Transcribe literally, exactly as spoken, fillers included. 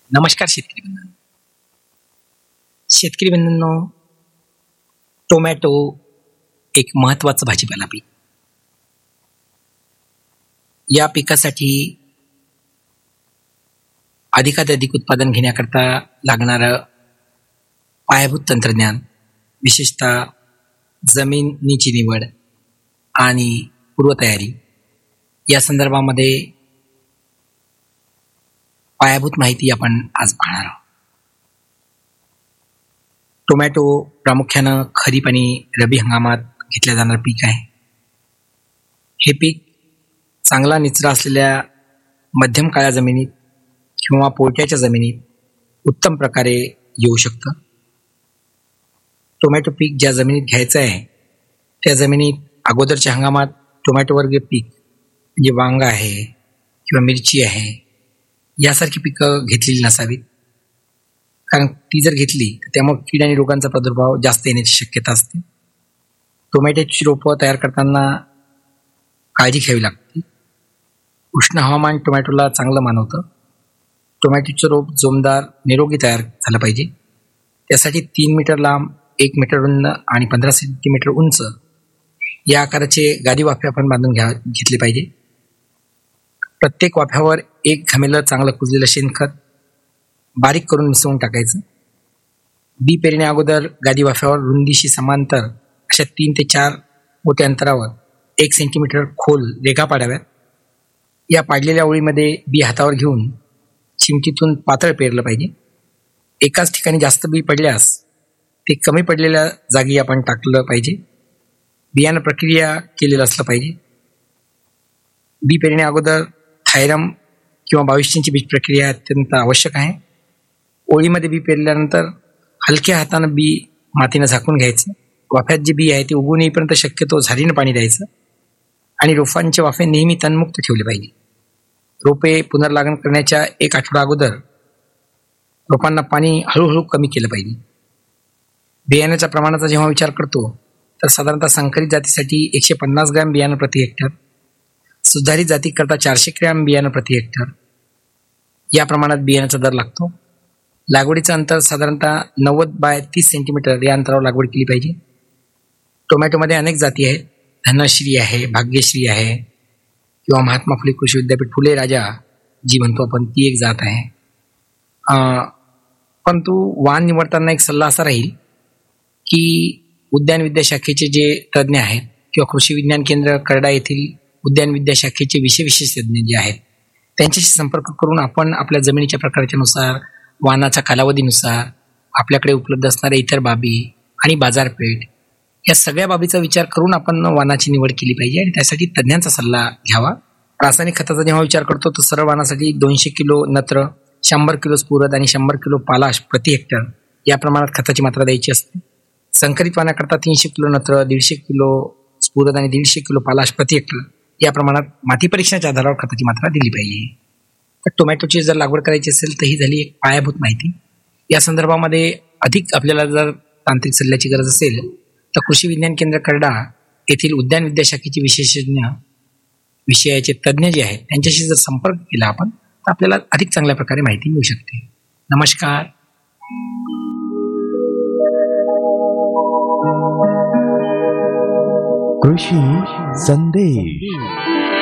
नमस्कार शेतकरी बंधूंनो. शेतकरी बंधूंनो, टोमॅटो एक महत्वाचं भाजीपाला पीक. या पिकासाठी अधिकाधिक उत्पादन घेण्याकरता लागणारं पायाभूत तंत्रज्ञान, विशेषतः जमिनीची निवड आणि पूर्वतयारी या संदर्भामध्ये पायाभूत माहिती आपण आज पाहणार आहोत. टोमॅटो प्रामुख्यानं खरीप आणि रब्बी हंगामात घेतल्या जाणारं पीक आहे. हे पीक चांगला निचरा असलेल्या मध्यम काळ्या जमिनीत किंवा पोयट्याच्या जमिनीत उत्तम प्रकारे येऊ शकतं. टोमॅटो पीक ज्या जमिनीत घ्यायचं आहे त्या जमिनीत अगोदरच्या हंगामात टोमॅटो वर्गीय पीक म्हणजे वांगा आहे किंवा मिरची आहे यासारखी पिकं घेतलेली नसावीत, कारण ती जर घेतली तर त्यामुळे कीड आणि रोगांचा प्रादुर्भाव जास्त येण्याची शक्यता असते. टोमॅटोची रोपं तयार करताना काळजी घ्यावी लागते. उष्ण हवामान टोमॅटोला चांगलं मानवतं. टोमॅटोचं रोप जोमदार निरोगी तयार झालं पाहिजे. त्यासाठी तीन मीटर लांब, एक मीटर रुंद आणि पंधरा सेंटीमीटर उंच या आकाराचे गादी वाफे आपण बांधून घ्या घेतले पाहिजे. प्रत्येक वाफ्यावर एक घमेलं चांगलं कुजलेलं शेणखत बारीक करून मिसळून टाकायचं. बी पेरण्या अगोदर गादी वाफ्यावर रुंदीशी समांतर अशा तीन ते चार मोठ्या अंतरावर एक सेंटीमीटर खोल रेघा पाडाव्यात. या पाडलेल्या ओळीमध्ये बी हातावर घेऊन चिमटीतून पातळ पेरलं पाहिजे. एकाच ठिकाणी जास्त बी पडल्यास ते कमी पडलेल्या जागी आपण टाकलं पाहिजे. बियाणं प्रक्रिया केलेलं असलं पाहिजे. बी पेरण्या अगोदर थायरम किंवा बावीसची बीज प्रक्रिया अत्यंत आवश्यक आहे. ओळीमध्ये बी पेरल्यानंतर हलक्या हातानं बी मातीनं झाकून घ्यायचं. वाफ्यात जे बी आहे ते उगवून येईपर्यंत शक्यतो झारीनं पाणी द्यायचं आणि रोपांचे वाफे नेहमी तणमुक्त ठेवले पाहिजे. रोपे पुनर्लागण करण्याच्या एक आठवडा अगोदर रोपांना पाणी हळूहळू कमी केलं पाहिजे. बियाण्याच्या प्रमाणाचा जेव्हा विचार करतो तर साधारणतः संकरित जातीसाठी एकशे पन्नास ग्रॅम बियाणं प्रति हेक्टर, सुधारित जातीकरता चारशे ग्रॅम बियाणं प्रति हेक्टर या प्रमाणात बियाण्याचा दर लागतो. लागवडीचं अंतर साधारणतः नव्वद बाय तीस सेंटीमीटर या अंतरावर लागवड केली पाहिजे. टोमॅटोमध्ये अनेक जाती आहेत. धनश्री आहे, भाग्यश्री आहे किंवा महात्मा फुले कृषी विद्यापीठ फुले राजा जी म्हणतो आपण ती एक जात आहे. परंतु वाण निवडताना एक सल्ला असा राहील की उद्यान विद्याशाखेचे जे तज्ज्ञ आहेत किंवा कृषी विज्ञान केंद्र करडा येथील उद्यान विद्याशाखेचे विषय विशेषज्ञ जे आहेत त्यांच्याशी संपर्क करून आपण आपल्या जमिनीच्या प्रकारच्यानुसार, वाणाच्या कालावधीनुसार, आपल्याकडे उपलब्ध असणाऱ्या इतर बाबी आणि बाजारपेठ या सगळ्या बाबीचा विचार करून आपण वाणाची निवड केली पाहिजे आणि त्यासाठी तज्ज्ञांचा सल्ला घ्यावा. रासायनिक खताचा जेव्हा विचार करतो तर सरळ वाणासाठी दोनशे किलो नत्र, शंभर किलो स्फुरद आणि शंभर किलो पालाश प्रति हेक्टर या प्रमाणात खताची मात्रा द्यायची असते. संकरित वाणाकरता तीनशे किलो नत्र, दीडशे किलो स्फुरद आणि दीडशे किलो पालाश प्रति हेक्टर या प्रमाणात माती परीक्षणाच्या आधारावर खताची मात्रा दिली पाहिजे. तर टोमॅटोची जर लागवड करायची असेल तर ही झाली एक पायाभूत माहिती. या संदर्भामध्ये अधिक आपल्याला जर तांत्रिक सल्ल्याची गरज असेल तर कृषी विज्ञान केंद्र करडा येथील उद्यान विद्याशाखेचे विशेषज्ञ, विषयाचे तज्ज्ञ जे आहेत त्यांच्याशी जर संपर्क केला आपण तर आपल्याला अधिक चांगल्या प्रकारे माहिती मिळू शकते. नमस्कार. कृषी संदेश.